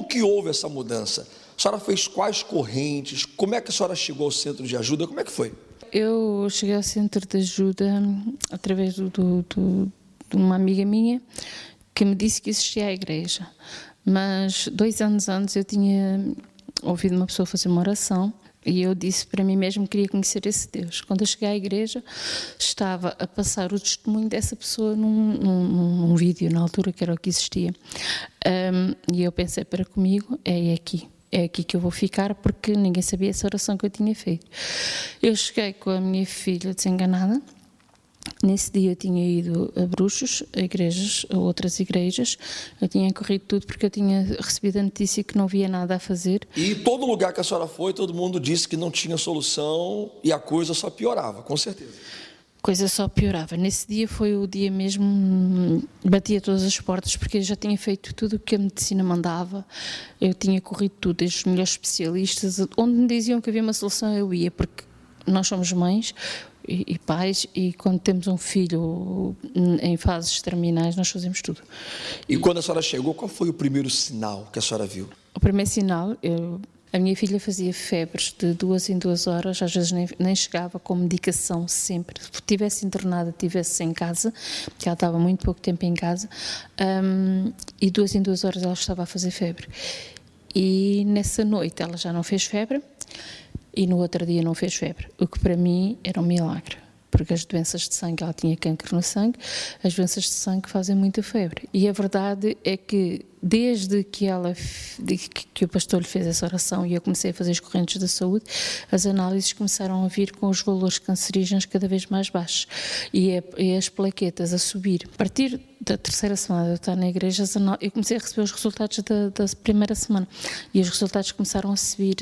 que houve essa mudança? A senhora fez quais correntes? Como é que a senhora chegou ao centro de ajuda? Como é que foi? Eu cheguei ao centro de ajuda através de uma amiga minha que me disse que existia a igreja. Mas 2 anos antes eu tinha ouvido uma pessoa fazer uma oração e eu disse para mim mesmo que queria conhecer esse Deus. Quando eu cheguei à igreja, estava a passar o testemunho dessa pessoa num vídeo, na altura que era o que existia. E eu pensei para comigo, é aqui que eu vou ficar, porque ninguém sabia essa oração que eu tinha feito. Eu cheguei com a minha filha desenganada. Nesse dia eu tinha ido a Bruxos, a outras igrejas. Eu tinha corrido tudo porque eu tinha recebido a notícia que não havia nada a fazer. E todo lugar que a senhora foi, todo mundo disse que não tinha solução e a coisa só piorava, com certeza. Coisa só piorava. Nesse dia foi o dia mesmo, batia todas as portas, porque eu já tinha feito tudo o que a medicina mandava, eu tinha corrido tudo, desde os melhores especialistas, onde me diziam que havia uma solução eu ia, porque nós somos mães e pais, e quando temos um filho em fases terminais, nós fazemos tudo. E quando a senhora chegou, qual foi o primeiro sinal que a senhora viu? O primeiro sinal, a minha filha fazia febres de 2 em 2 horas, às vezes nem chegava com medicação sempre. Se estivesse internada, estivesse em casa, porque ela estava muito pouco tempo em casa, e 2 em 2 horas ela estava a fazer febre. E nessa noite ela já não fez febre, e no outro dia não fez febre, o que para mim era um milagre. Porque as doenças de sangue, ela tinha câncer no sangue, as doenças de sangue fazem muita febre. E a verdade é que desde que o pastor lhe fez essa oração e eu comecei a fazer as correntes da saúde, as análises começaram a vir com os valores cancerígenos cada vez mais baixos e as plaquetas a subir. A partir da 3ª semana de eu estar na igreja, eu comecei a receber os resultados da primeira semana e os resultados começaram a subir,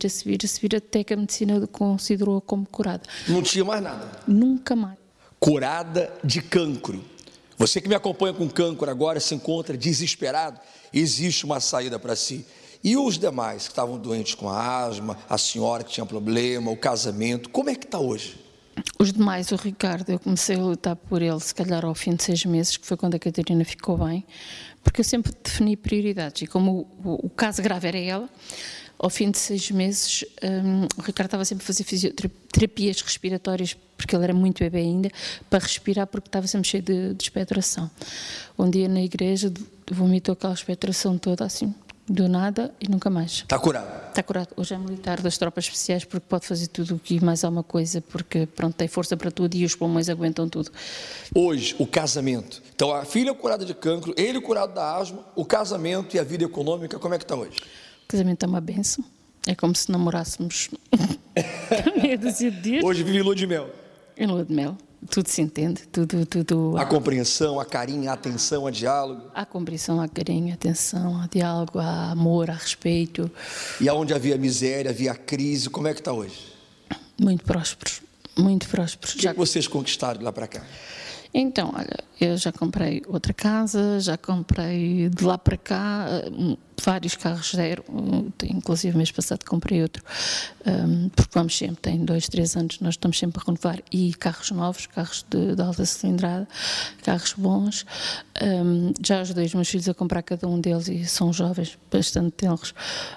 até que a medicina considerou como curada. Não tinha mais nada? Nunca mais. Curada de cancro. Você que me acompanha com câncer agora se encontra desesperado, existe uma saída para si. E os demais que estavam doentes com asma, a senhora que tinha problema, o casamento, como é que está hoje? Os demais, o Ricardo, eu comecei a lutar por ele, se calhar ao fim de 6 meses, que foi quando a Catarina ficou bem, porque eu sempre defini prioridades e como o caso grave era ela, ao fim de 6 meses, o Ricardo estava sempre a fazer terapias respiratórias, porque ele era muito bebê ainda, para respirar, porque estava sempre cheio de expectoração. Um dia na igreja vomitou aquela expectoração toda assim, do nada e nunca mais. Está curado? Está curado. Hoje é militar das tropas especiais, porque pode fazer tudo o que mais alguma coisa, porque pronto, tem força para tudo e os pulmões aguentam tudo. Hoje, o casamento. Então, a filha curada de cancro, ele curado da asma, o casamento e a vida econômica, como é que está hoje? O casamento é uma bênção. É como se namorássemos meia dúzia de dias. Hoje vive lua de mel. Em lua de mel. Tudo se entende. Tudo. A compreensão, a carinho, a atenção, a diálogo. Há compreensão, há carinho, há atenção, há diálogo, há amor, há respeito. E aonde havia miséria, havia crise, como é que está hoje? Muito prósperos. Muito prósperos. O que vocês conquistaram de lá para cá? Então, olha, eu já comprei outra casa, já comprei de lá para cá vários carros zero, inclusive mês passado comprei outro, porque vamos sempre, tem 2, 3 anos, nós estamos sempre a renovar, e carros novos, carros de alta cilindrada, carros bons. Já ajudei os meus filhos a comprar cada um deles e são jovens, bastante tenros.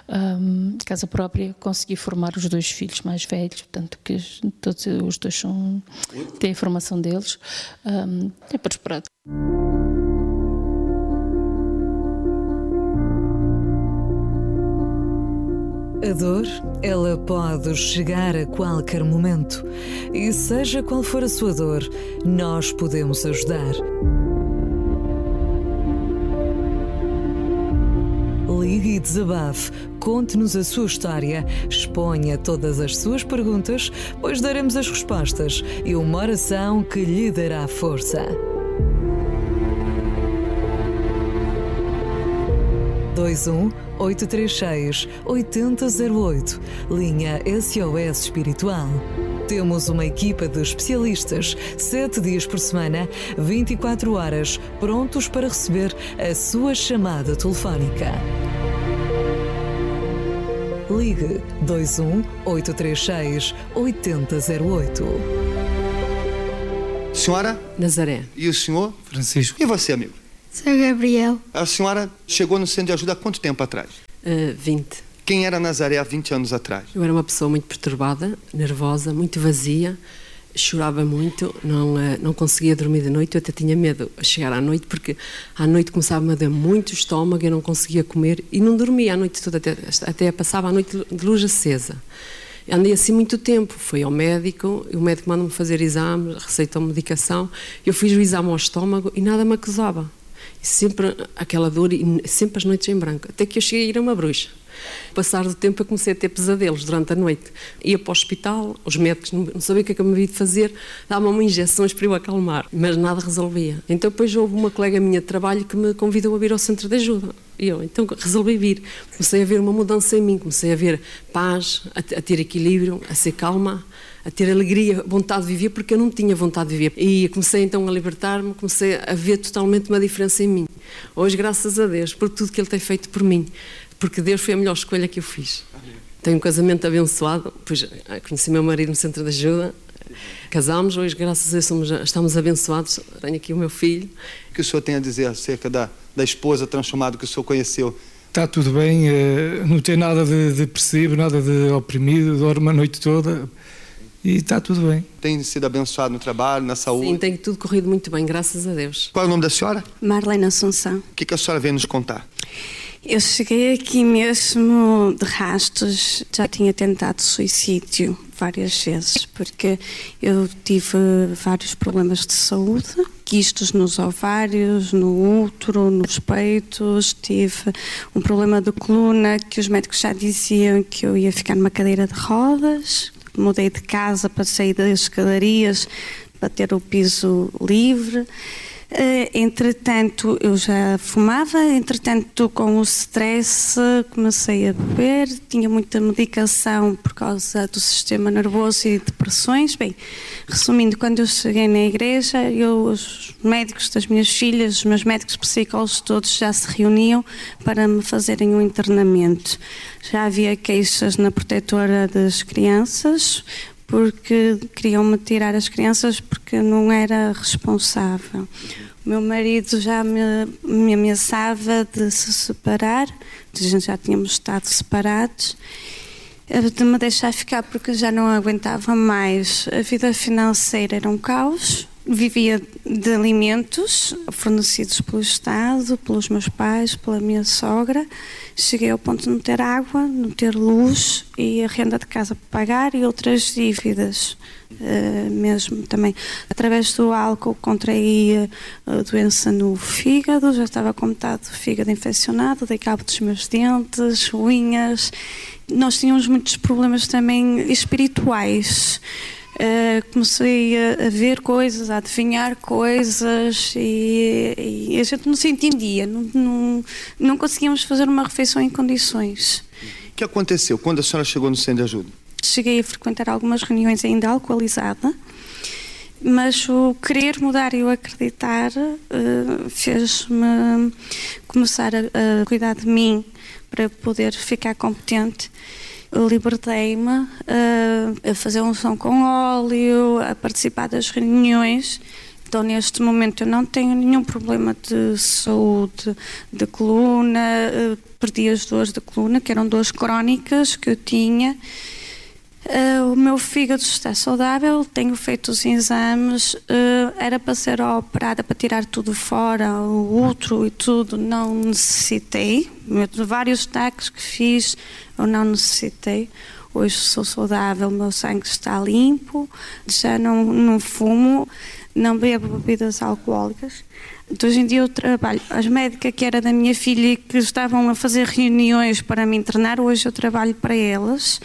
Casa própria, consegui formar os 2 filhos mais velhos, portanto que todos os 2 têm a formação deles. É prosperado. A dor, ela pode chegar a qualquer momento. E seja qual for a sua dor, nós podemos ajudar. Ligue e desabafe, conte-nos a sua história, exponha todas as suas perguntas, pois daremos as respostas e uma oração que lhe dará força. 21-836-8008, linha SOS Espiritual. Temos uma equipa de especialistas, 7 dias por semana, 24 horas, prontos para receber a sua chamada telefónica. Ligue 21-836-8008. Senhora? Nazaré. E o senhor? Francisco. E você, amigo? Sou Gabriel. A senhora chegou no centro de ajuda há quanto tempo atrás? 20. Quem era Nazaré há 20 anos atrás? Eu era uma pessoa muito perturbada, nervosa, muito vazia, chorava muito, não conseguia dormir de noite. Eu até tinha medo de chegar à noite, porque à noite começava-me a dar muito estômago, eu não conseguia comer e não dormia a noite toda, até passava a noite de luz acesa. Andei assim muito tempo, fui ao médico, o médico mandou-me fazer exames, receitou medicação, eu fiz o exame ao estômago e nada me acusava. E sempre aquela dor e sempre as noites em branco, até que eu cheguei a ir a uma bruxa. Passar do tempo eu comecei a ter pesadelos durante a noite. Ia para o hospital, os médicos não sabiam o que é que eu me havia de fazer, davam-me injeções para eu acalmar, mas nada resolvia. Então depois houve uma colega minha de trabalho que me convidou a vir ao centro de ajuda. E eu então resolvi vir. Comecei a ver uma mudança em mim, comecei a ver paz, a ter equilíbrio, a ser calma, a ter alegria, vontade de viver, porque eu não tinha vontade de viver. E comecei então a libertar-me, comecei a ver totalmente uma diferença em mim. Hoje, graças a Deus, por tudo que Ele tem feito por mim, porque Deus foi a melhor escolha que eu fiz. Tenho um casamento abençoado, pois conheci meu marido no centro de ajuda, casámos, hoje graças a Deus estamos abençoados, tenho aqui o meu filho. O que o senhor tem a dizer acerca da esposa transformada que o senhor conheceu? Está tudo bem, não tem nada de depressivo, nada de oprimido, dorme a noite toda e está tudo bem. Tem sido abençoado no trabalho, na saúde? Sim, tem tudo corrido muito bem, graças a Deus. Qual é o nome da senhora? Marlene Assunção. O que a senhora veio nos contar? Eu cheguei aqui mesmo de rastos, já tinha tentado suicídio várias vezes, porque eu tive vários problemas de saúde, quistes nos ovários, no útero, nos peitos, tive um problema de coluna que os médicos já diziam que eu ia ficar numa cadeira de rodas, mudei de casa para sair das escadarias, para ter o piso livre. Entretanto, eu já fumava, entretanto, com o stress, comecei a beber, tinha muita medicação por causa do sistema nervoso e depressões. Bem, resumindo, quando eu cheguei na igreja, os médicos das minhas filhas, os meus médicos psicólogos todos já se reuniam para me fazerem um internamento. Já havia queixas na protetora das crianças, porque queriam-me tirar as crianças porque não era responsável. O meu marido já me ameaçava de se separar, já tínhamos estado separados, de me deixar ficar porque já não aguentava mais. A vida financeira era um caos, vivia de alimentos fornecidos pelo Estado, pelos meus pais, pela minha sogra. Cheguei ao ponto de não ter água, não ter luz e a renda de casa para pagar e outras dívidas. Mesmo também através do álcool contraí a doença no fígado, já estava com metade do fígado infeccionado, dei cabo dos meus dentes, unhas. Nós tínhamos muitos problemas também espirituais. Comecei a ver coisas, a adivinhar coisas e a gente não se entendia, não conseguíamos fazer uma refeição em condições. O que aconteceu quando a senhora chegou no centro de ajuda? Cheguei a frequentar algumas reuniões ainda alcoolizada, mas o querer mudar e o acreditar fez-me começar a cuidar de mim para poder ficar competente. Libertei-me a fazer unção com óleo, a participar das reuniões. Então, neste momento, eu não tenho nenhum problema de saúde, de coluna, perdi as dores da coluna, que eram dores crónicas que eu tinha. O meu fígado está saudável, tenho feito os exames, era para ser operada, para tirar tudo fora, o útero e tudo, não necessitei. De vários taques que fiz, eu não necessitei. Hoje sou saudável, meu sangue está limpo, já não fumo, não bebo bebidas alcoólicas. Então, hoje em dia eu trabalho, as médicas que era da minha filha e que estavam a fazer reuniões para me internar, hoje eu trabalho para elas.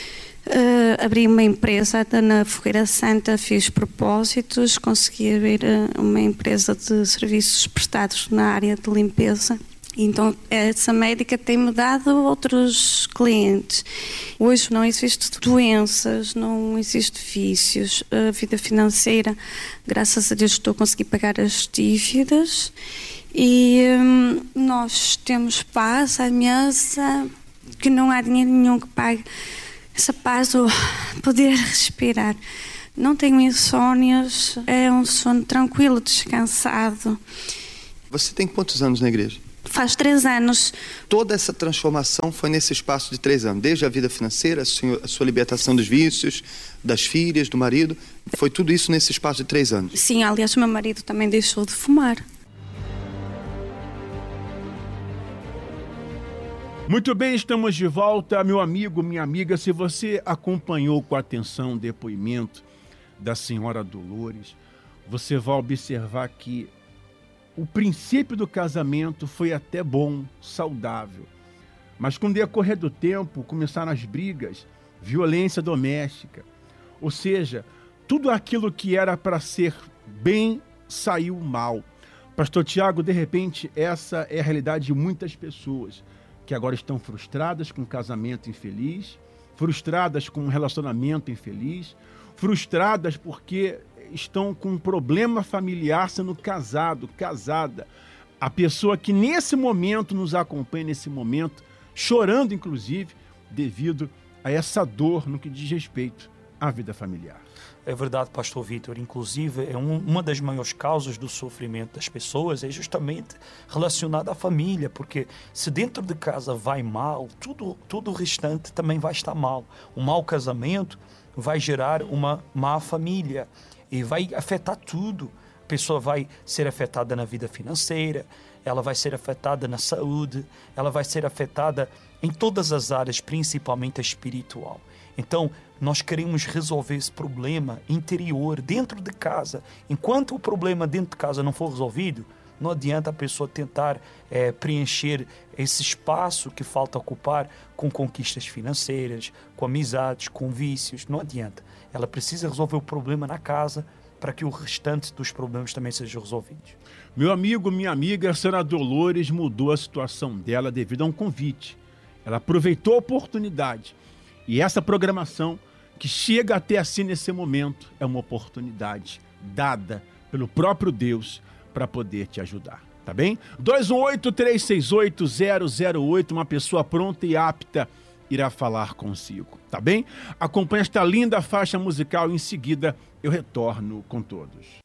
Abri uma empresa na Fogueira Santa, fiz propósitos, consegui abrir uma empresa de serviços prestados na área de limpeza. Então, essa médica tem-me dado outros clientes. Hoje não existe doenças, não existe vícios. A vida financeira, graças a Deus, estou a conseguir pagar as dívidas. E nós temos paz à mesa, que não há dinheiro nenhum que pague essa paz, ou poder respirar. Não tenho insónias, é um sono tranquilo, descansado. Você tem quantos anos na igreja? Faz 3 anos. Toda essa transformação foi nesse espaço de 3 anos, desde a vida financeira, a sua libertação dos vícios, das filhas, do marido, foi tudo isso nesse espaço de 3 anos? Sim, aliás, meu marido também deixou de fumar. Muito bem, estamos de volta, meu amigo, minha amiga. Se você acompanhou com atenção o depoimento da senhora Dolores, você vai observar que o princípio do casamento foi até bom, saudável. Mas com o decorrer do tempo, começaram as brigas, violência doméstica. Ou seja, tudo aquilo que era para ser bem saiu mal. Pastor Tiago, de repente, essa é a realidade de muitas pessoas que agora estão frustradas com um casamento infeliz, frustradas com um relacionamento infeliz, frustradas porque estão com um problema familiar sendo casada. A pessoa que nesse momento nos acompanha, nesse momento, chorando inclusive, devido a essa dor no que diz respeito à vida familiar. É verdade, pastor Vítor. Inclusive, uma das maiores causas do sofrimento das pessoas é justamente relacionada à família, porque se dentro de casa vai mal, tudo o restante também vai estar mal. Um mau casamento vai gerar uma má família e vai afetar tudo. A pessoa vai ser afetada na vida financeira, ela vai ser afetada na saúde, ela vai ser afetada em todas as áreas, principalmente a espiritual. Então, nós queremos resolver esse problema interior, dentro de casa. Enquanto o problema dentro de casa não for resolvido, não adianta a pessoa tentar preencher esse espaço que falta ocupar com conquistas financeiras, com amizades, com vícios. Não adianta. Ela precisa resolver o problema na casa para que o restante dos problemas também sejam resolvidos. Meu amigo, minha amiga, a senhora Dolores mudou a situação dela devido a um convite. Ela aproveitou a oportunidade. E essa programação que chega até assim nesse momento é uma oportunidade dada pelo próprio Deus para poder te ajudar, tá bem? 218-368-008, uma pessoa pronta e apta irá falar consigo, tá bem? Acompanhe esta linda faixa musical e em seguida eu retorno com todos.